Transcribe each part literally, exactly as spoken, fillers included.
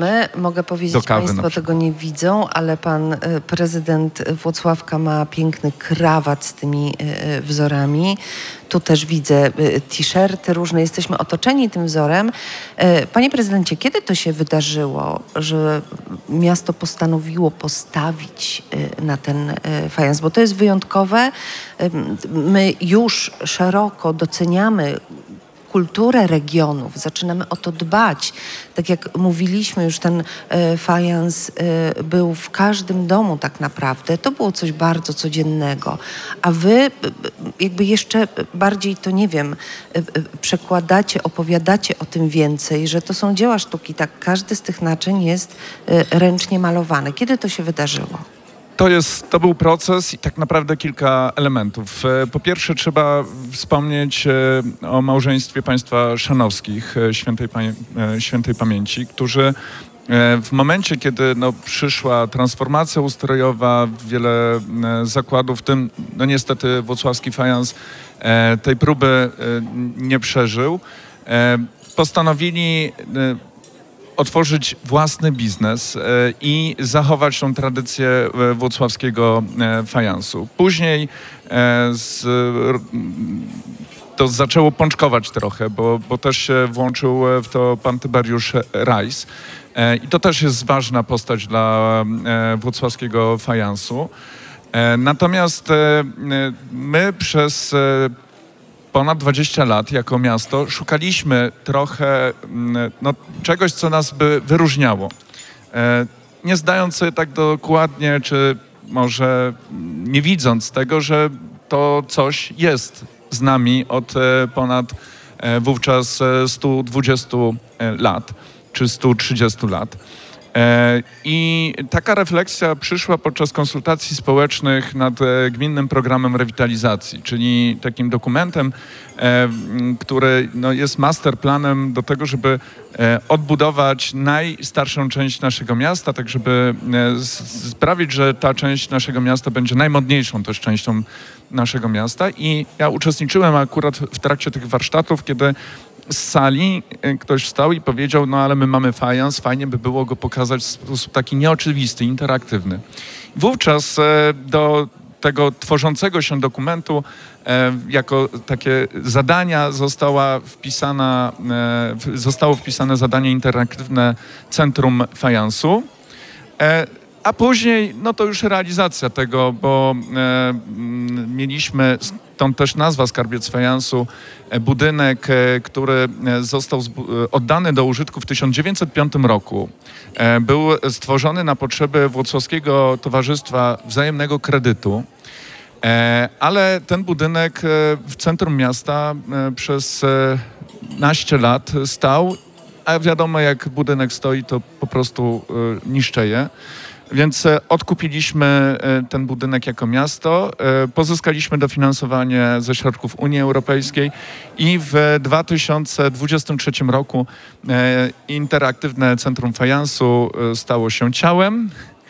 mamy. Mogę powiedzieć, państwo tego nie widzą, ale pan prezydent Włocławka ma piękny krawat z tymi wzorami. Tu też widzę t-shirty różne. Jesteśmy otoczeni tym wzorem. Panie prezydencie, kiedy to się wydarzyło, że miasto postanowiło postawić na ten fajans? Bo to jest wyjątkowe. My już szeroko doceniamy kulturę regionów, zaczynamy o to dbać. Tak jak mówiliśmy, już ten e, fajans e, był w każdym domu tak naprawdę. To było coś bardzo codziennego. A wy e, jakby jeszcze bardziej to, nie wiem, e, e, przekładacie, opowiadacie o tym więcej, że to są dzieła sztuki. Tak, każdy z tych naczyń jest e, ręcznie malowany. Kiedy to się wydarzyło? To, jest, to był proces i tak naprawdę kilka elementów. Po pierwsze trzeba wspomnieć o małżeństwie państwa Chrzanowskich, świętej, świętej pamięci, którzy w momencie, kiedy no, przyszła transformacja ustrojowa, wiele zakładów, w tym no, niestety włocławski fajans tej próby nie przeżył, postanowili otworzyć własny biznes i zachować tą tradycję włocławskiego fajansu. Później z, to zaczęło pączkować trochę, bo, bo też się włączył w to pan Tyberiusz Rajs. I to też jest ważna postać dla włocławskiego fajansu. Natomiast my przez ponad dwadzieścia lat jako miasto szukaliśmy trochę no, czegoś, co nas by wyróżniało. E, nie zdając sobie tak dokładnie, czy może nie widząc tego, że to coś jest z nami od e, ponad e, wówczas stu dwudziestu lat, czy stu trzydziestu lat. I taka refleksja przyszła podczas konsultacji społecznych nad gminnym programem rewitalizacji, czyli takim dokumentem, który no, jest masterplanem do tego, żeby odbudować najstarszą część naszego miasta, tak żeby sprawić, że ta część naszego miasta będzie najmodniejszą też częścią naszego miasta. I ja uczestniczyłem akurat w trakcie tych warsztatów, kiedy z sali ktoś wstał i powiedział, no ale my mamy fajans, fajnie by było go pokazać w sposób taki nieoczywisty, interaktywny. Wówczas do tego tworzącego się dokumentu jako takie zadania została wpisana, zostało wpisane zadanie interaktywne Centrum Fajansu. A później, no to już realizacja tego, bo e, mieliśmy, stąd też nazwa Skarbiec Fajansu, e, budynek, e, który został oddany do użytku w tysiąc dziewięćset piątym roku. E, był stworzony na potrzeby Włocławskiego Towarzystwa Wzajemnego Kredytu, e, ale ten budynek e, w centrum miasta e, przez e, naście lat stał, a wiadomo, jak budynek stoi, to po prostu e, niszczeje. Więc odkupiliśmy ten budynek jako miasto, pozyskaliśmy dofinansowanie ze środków Unii Europejskiej i w dwa tysiące dwudziestym trzecim roku interaktywne Centrum Fajansu stało się ciałem.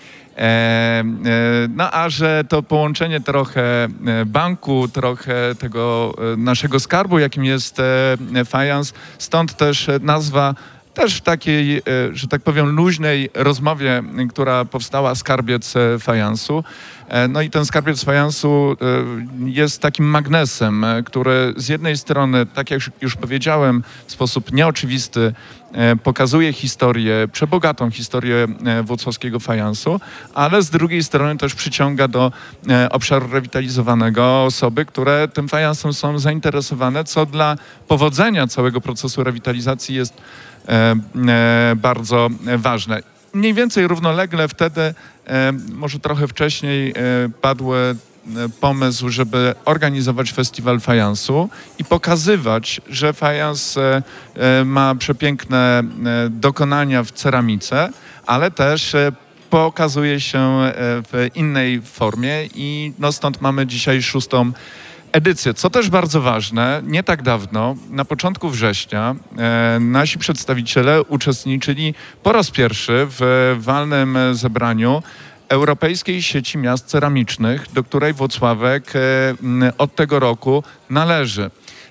No a że to połączenie trochę banku, trochę tego naszego skarbu, jakim jest fajans, stąd też nazwa. Też w takiej, że tak powiem, luźnej rozmowie, która powstała, Skarbiec Fajansu. No i ten Skarbiec Fajansu jest takim magnesem, który z jednej strony, tak jak już powiedziałem, w sposób nieoczywisty pokazuje historię, przebogatą historię włocławskiego fajansu, ale z drugiej strony też przyciąga do obszaru rewitalizowanego osoby, które tym fajansem są zainteresowane, co dla powodzenia całego procesu rewitalizacji jest E, e, bardzo ważne. Mniej więcej równolegle wtedy, e, może trochę wcześniej, e, padł e, pomysł, żeby organizować festiwal fajansu i pokazywać, że fajans e, e, ma przepiękne e, dokonania w ceramice, ale też e, pokazuje się e, w innej formie i no stąd mamy dzisiaj szóstą edycję. Co też bardzo ważne, nie tak dawno, na początku września, e, nasi przedstawiciele uczestniczyli po raz pierwszy w walnym zebraniu Europejskiej Sieci Miast Ceramicznych, do której Włocławek e, od tego roku należy.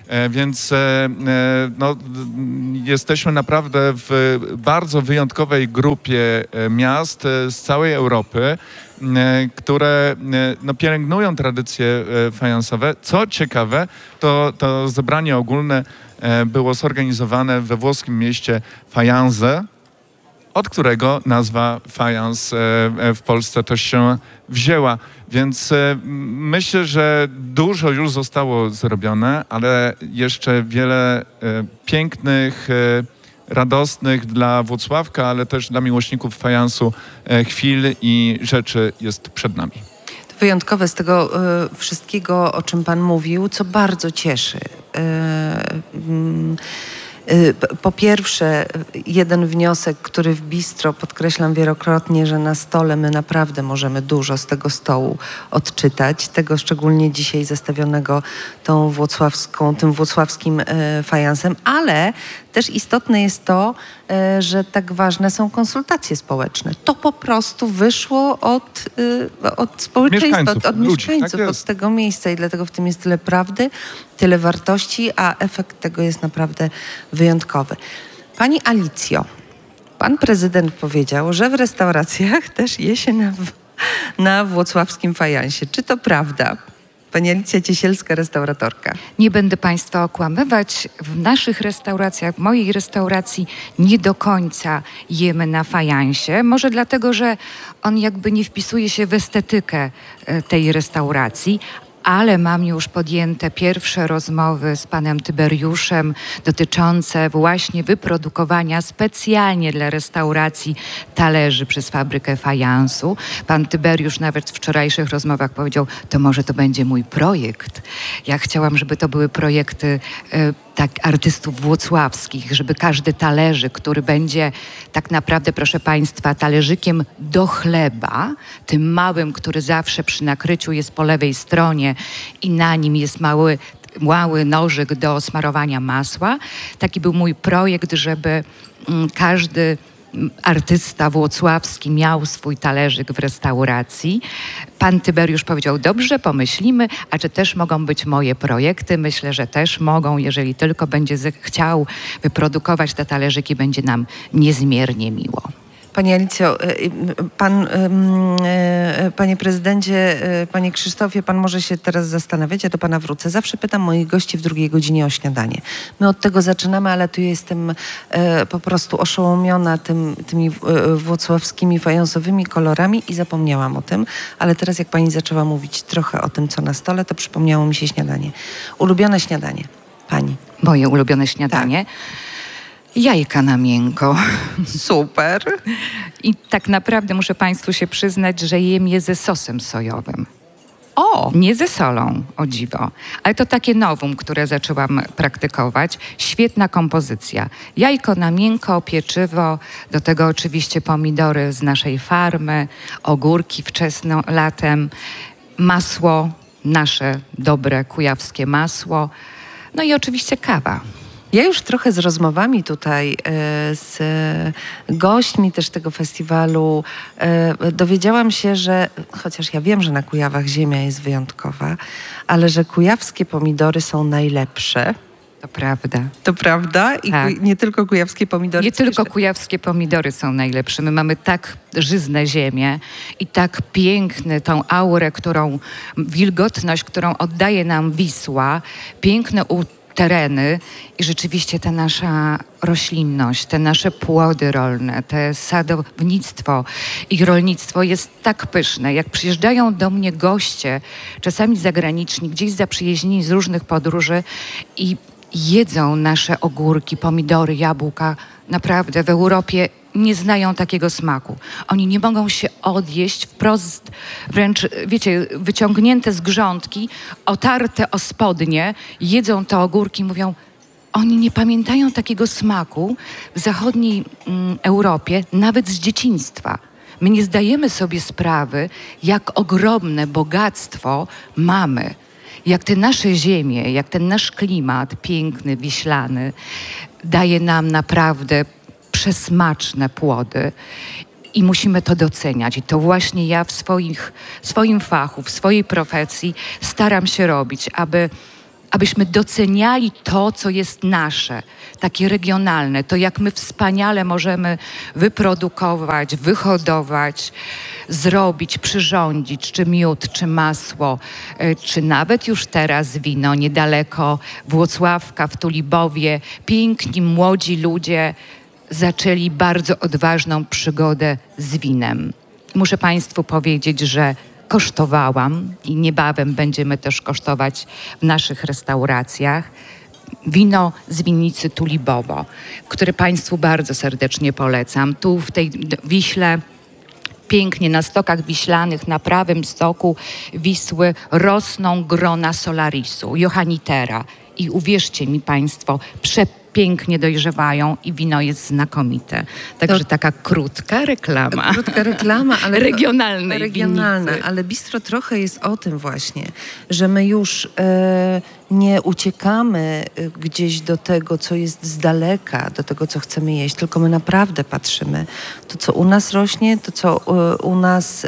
Więc no, jesteśmy naprawdę w bardzo wyjątkowej grupie miast z całej Europy, które no, pielęgnują tradycje fajansowe. Co ciekawe, to, to zebranie ogólne było zorganizowane we włoskim mieście Fajanze, od którego nazwa fajans w Polsce też się wzięła. Więc myślę, że dużo już zostało zrobione, ale jeszcze wiele pięknych, radosnych dla Włocławka, ale też dla miłośników fajansu chwil i rzeczy jest przed nami. To wyjątkowe z tego y, wszystkiego, o czym pan mówił, co bardzo cieszy. Y, y, Po pierwsze, jeden wniosek, który w bistro podkreślam wielokrotnie, że na stole my naprawdę możemy dużo z tego stołu odczytać, tego szczególnie dzisiaj zestawionego tą włocławską, tym włocławskim e, fajansem, ale też istotne jest to, e, że tak ważne są konsultacje społeczne. To po prostu wyszło od, e, od społeczeństwa, mieszkańców, od, od ludzi, mieszkańców, tak od tego miejsca i dlatego w tym jest tyle prawdy, tyle wartości, a efekt tego jest naprawdę wyjątkowy. Pani Alicjo, pan prezydent powiedział, że w restauracjach też je się na, na włocławskim fajansie. Czy to prawda? Pani Alicja Ciesielska, restauratorka. Nie będę państwa okłamywać. W naszych restauracjach, w mojej restauracji nie do końca jemy na fajansie. Może dlatego, że on jakby nie wpisuje się w estetykę tej restauracji, ale mam już podjęte pierwsze rozmowy z panem Tyberiuszem dotyczące właśnie wyprodukowania specjalnie dla restauracji talerzy przez fabrykę fajansu. Pan Tyberiusz nawet w wczorajszych rozmowach powiedział, to może to będzie mój projekt. Ja chciałam, żeby to były projekty y, tak artystów włocławskich, żeby każdy talerzyk, który będzie tak naprawdę, proszę państwa, talerzykiem do chleba, tym małym, który zawsze przy nakryciu jest po lewej stronie i na nim jest mały, mały nożyk do smarowania masła. Taki był mój projekt, żeby mm, każdy artysta włocławski miał swój talerzyk w restauracji. Pan Tyberiusz powiedział, dobrze, pomyślimy, a czy też mogą być moje projekty? Myślę, że też mogą, jeżeli tylko będzie chciał wyprodukować te talerzyki, będzie nam niezmiernie miło. Pani Alicjo, pan, panie prezydencie, panie Krzysztofie, pan może się teraz zastanawiać, ja do pana wrócę. Zawsze pytam moich gości w drugiej godzinie o śniadanie. My od tego zaczynamy, ale tu jestem po prostu oszołomiona tym, tymi włocławskimi fajansowymi kolorami i zapomniałam o tym, ale teraz jak pani zaczęła mówić trochę o tym, co na stole, to przypomniało mi się śniadanie. Ulubione śniadanie pani. Moje ulubione śniadanie? Tak. Jajka na miękko. Super. I tak naprawdę muszę państwu się przyznać, że jem je ze sosem sojowym. O! Nie ze solą, o dziwo. Ale to takie nowum, które zaczęłam praktykować. Świetna kompozycja. Jajko na miękko, pieczywo, do tego oczywiście pomidory z naszej farmy, ogórki wczesno latem, masło, nasze dobre kujawskie masło, no i oczywiście kawa. Ja już trochę z rozmowami tutaj z gośćmi też tego festiwalu dowiedziałam się, że chociaż ja wiem, że na Kujawach ziemia jest wyjątkowa, ale że kujawskie pomidory są najlepsze. To prawda. To prawda? I tak. nie tylko kujawskie pomidory. Nie tylko kujawskie pomidory są najlepsze. My mamy tak żyzne ziemię i tak piękny tą aurę, którą, wilgotność, którą oddaje nam Wisła, piękne u tereny i rzeczywiście ta nasza roślinność, te nasze płody rolne, te sadownictwo i rolnictwo jest tak pyszne. Jak przyjeżdżają do mnie goście, czasami zagraniczni, gdzieś zaprzyjaźnieni z różnych podróży i jedzą nasze ogórki, pomidory, jabłka, naprawdę w Europie nie znają takiego smaku. Oni nie mogą się odjeść wprost, wręcz, wiecie, wyciągnięte z grządki, otarte o spodnie, jedzą te ogórki, mówią, oni nie pamiętają takiego smaku w zachodniej mm, Europie, nawet z dzieciństwa. My nie zdajemy sobie sprawy, jak ogromne bogactwo mamy. Jak te nasze ziemie, jak ten nasz klimat piękny, wiślany daje nam naprawdę przesmaczne płody i musimy to doceniać. I to właśnie ja w swoich, swoim fachu, w swojej profesji staram się robić, aby abyśmy doceniali to, co jest nasze, takie regionalne, to jak my wspaniale możemy wyprodukować, wyhodować, zrobić, przyrządzić, czy miód, czy masło, czy nawet już teraz wino niedaleko Włocławka, w Tulibowie. Piękni, młodzi ludzie zaczęli bardzo odważną przygodę z winem. Muszę Państwu powiedzieć, że kosztowałam i niebawem będziemy też kosztować w naszych restauracjach wino z winnicy Tulibowo, które Państwu bardzo serdecznie polecam. Tu w tej Wiśle, pięknie na stokach wiślanych, na prawym stoku Wisły rosną grona solarisu, johannitera. I uwierzcie mi Państwo, przepięknie dojrzewają i wino jest znakomite. Także to taka krótka reklama. Krótka reklama, ale regionalnej regionalna, winnicy. ale bistro trochę jest o tym właśnie, że my już e, nie uciekamy gdzieś do tego, co jest z daleka, do tego, co chcemy jeść, tylko my naprawdę patrzymy. To, co u nas rośnie, to, co e, u nas e,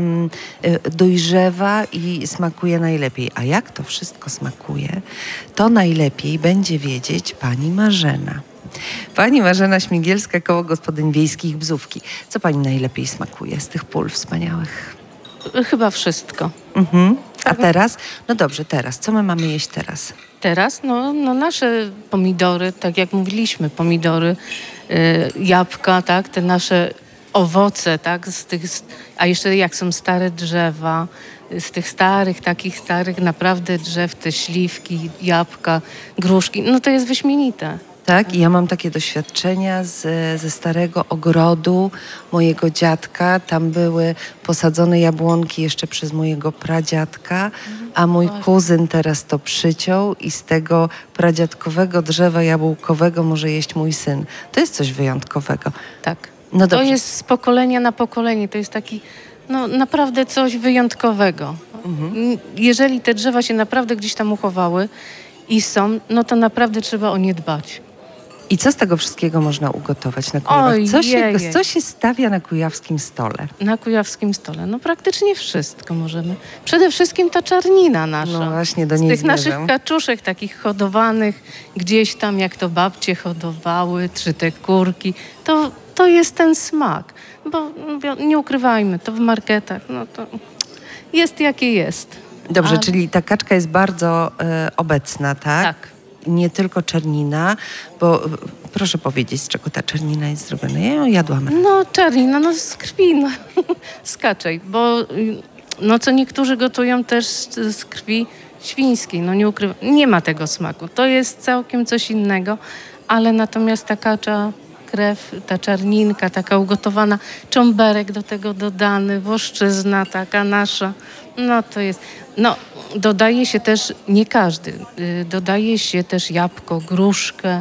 e, dojrzewa i smakuje najlepiej. A jak to wszystko smakuje, to najlepiej będzie wiedzieć pani Marzena. Pani Marzena Śmigielska, Koło Gospodyń Wiejskich Bzówki. Co pani najlepiej smakuje z tych pól wspaniałych? Chyba wszystko. Mhm. A teraz? No dobrze, teraz. Co my mamy jeść teraz? Teraz no, no nasze pomidory, tak jak mówiliśmy, pomidory, y, jabłka, tak, te nasze owoce, tak, z tych, a jeszcze jak są stare drzewa, z tych starych, takich starych naprawdę drzew, te śliwki, jabłka, gruszki, no to jest wyśmienite. Tak, i ja mam takie doświadczenia z, ze starego ogrodu mojego dziadka. Tam były posadzone jabłonki jeszcze przez mojego pradziadka, a mój kuzyn teraz to przyciął i z tego pradziadkowego drzewa jabłkowego może jeść mój syn. To jest coś wyjątkowego. Tak. No to dobrze. jest z pokolenia na pokolenie, to jest taki, no naprawdę coś wyjątkowego. Mhm. Jeżeli te drzewa się naprawdę gdzieś tam uchowały i są, no to naprawdę trzeba o nie dbać. I co z tego wszystkiego można ugotować na Kujawach? Co się, Ojej. co się stawia na kujawskim stole? Na kujawskim stole, no praktycznie wszystko możemy. Przede wszystkim ta czarnina nasza. No właśnie, do z niej tych zmierzam. naszych kaczuszek takich hodowanych, gdzieś tam jak to babcie hodowały, czy te kurki, to, to jest ten smak. Bo no, nie ukrywajmy, to w marketach, no to jest jakie jest. Dobrze, A- czyli ta kaczka jest bardzo e, obecna, tak? Tak. Nie tylko czernina, bo e, proszę powiedzieć, z czego ta czernina jest zrobiona. Ja ją jadłam. No czarnina, no z krwi, no, z kaczej, bo y, no co niektórzy gotują też z, z krwi świńskiej, no nie ukrywam, nie ma tego smaku, to jest całkiem coś innego, ale natomiast ta kacza, krew, ta czarninka taka ugotowana, cząberek do tego dodany, woszczyzna taka nasza, no to jest, no dodaje się też, nie każdy, y, dodaje się też jabłko, gruszkę,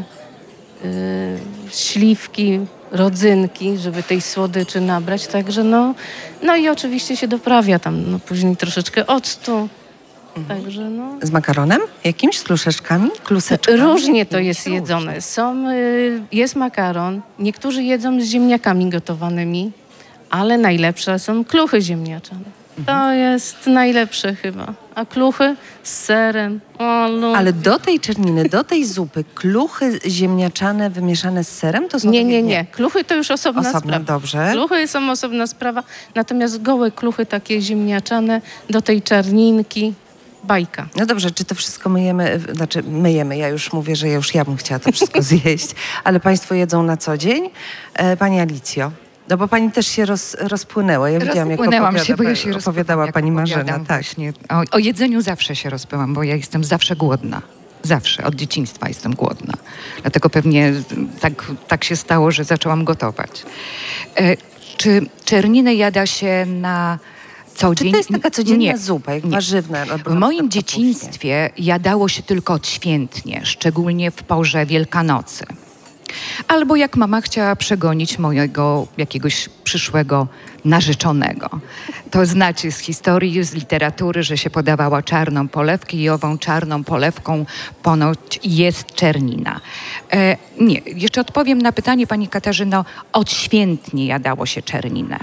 y, śliwki, rodzynki, żeby tej słodyczy nabrać, także no, no i oczywiście się doprawia tam, no później troszeczkę octu, także no. Z makaronem? Jakimś? Z kluszeczkami? Kluseczkami? Różnie to Jakimiś? jest Różnie. jedzone. Są, y, jest makaron, niektórzy jedzą z ziemniakami gotowanymi, ale najlepsze są kluchy ziemniaczane. To jest najlepsze chyba. A kluchy z serem. O, lu- Ale do tej czerniny, do tej zupy, kluchy ziemniaczane wymieszane z serem? To są Nie, takie- nie, nie. Kluchy to już osobna Osobno, sprawa. dobrze. Kluchy są osobna sprawa, natomiast gołe kluchy takie ziemniaczane do tej czarninki, bajka. No dobrze, czy to wszystko myjemy, znaczy myjemy, ja już mówię, że ja już ja bym chciała to wszystko zjeść, ale państwo jedzą na co dzień? E, pani Alicjo, no bo pani też się roz, rozpłynęła. Ja widziałam, jak Rozpłynęłam opowiada, się, bo ja się opowiadała rozpływam, jak pani opowiadam Marzena. Tak. właśnie. O, o jedzeniu zawsze się rozpyłam, bo ja jestem zawsze głodna. Zawsze, od dzieciństwa jestem głodna. Dlatego pewnie tak, tak się stało, że zaczęłam gotować. E, czy czerninę jada się na co Czy dzień? to jest taka codzienna Nie. zupa, jak Nie. warzywna? albo W na przykład moim kapuśnie? dzieciństwie jadało się tylko odświętnie, szczególnie w porze Wielkanocy. Albo jak mama chciała przegonić mojego jakiegoś przyszłego narzeczonego. To znacie z historii, z literatury, że się podawała czarną polewkę i ową czarną polewką ponoć jest czernina. E, nie, jeszcze odpowiem na pytanie pani Katarzyno. Odświętnie jadało się czerninę.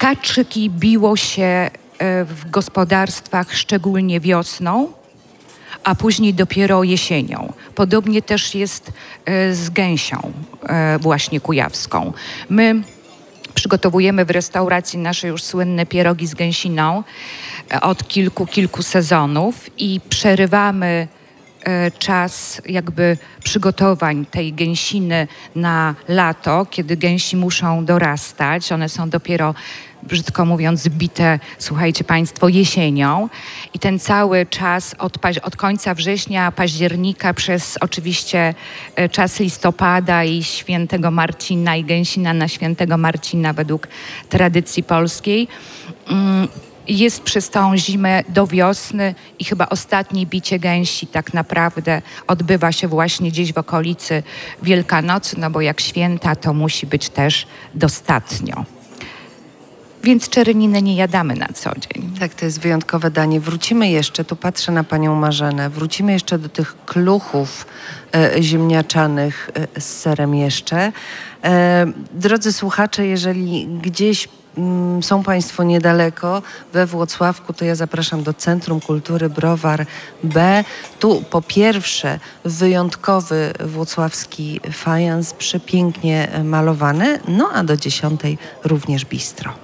Kaczyki biło się e, w gospodarstwach szczególnie wiosną, a później dopiero jesienią. Podobnie też jest z gęsią właśnie kujawską. My przygotowujemy w restauracji nasze już słynne pierogi z gęsiną od kilku, kilku sezonów i przerywamy czas jakby przygotowań tej gęsiny na lato, kiedy gęsi muszą dorastać. One są dopiero, brzydko mówiąc, bite, słuchajcie Państwo, jesienią. I ten cały czas od, od końca września, października przez oczywiście czas listopada i świętego Marcina i gęsina na świętego Marcina według tradycji polskiej, mm, jest przez tą zimę do wiosny i chyba ostatnie bicie gęsi tak naprawdę odbywa się właśnie gdzieś w okolicy Wielkanocy, no bo jak święta, to musi być też dostatnio. Więc czerniny nie jadamy na co dzień. Tak, to jest wyjątkowe danie. Wrócimy jeszcze, tu patrzę na panią Marzenę, wrócimy jeszcze do tych kluchów e, ziemniaczanych e, z serem jeszcze. E, drodzy słuchacze, jeżeli gdzieś są Państwo niedaleko, we Włocławku, to ja zapraszam do Centrum Kultury Browar B. Tu po pierwsze wyjątkowy włocławski fajans, przepięknie malowany, no a do dziesiątej również bistro.